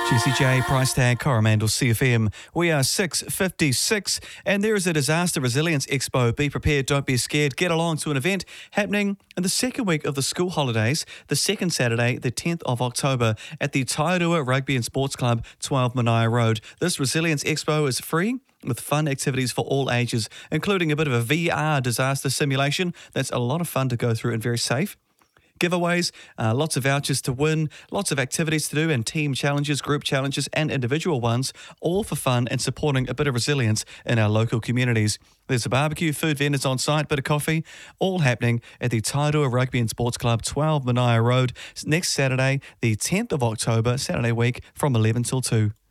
Jesse J, price tag, Coromandel CFM. We are 6:56 and there is a Disaster Resilience Expo. Be prepared, don't be scared. Get along to an event happening in the second week of the school holidays, the second Saturday, the 10th of October at the Tairua Rugby and Sports Club, 12 Manaia Road. This Resilience Expo is free with fun activities for all ages, including a bit of a VR disaster simulation. That's a lot of fun to go through and very safe. Giveaways, lots of vouchers to win, lots of activities to do, and team challenges, group challenges, and individual ones, all for fun and supporting a bit of resilience in our local communities. There's a barbecue, food vendors on site, bit of coffee, all happening at the Tairua Rugby and Sports Club, 12 Manaia Road, next Saturday, the 10th of October, Saturday week, from 11 till 2.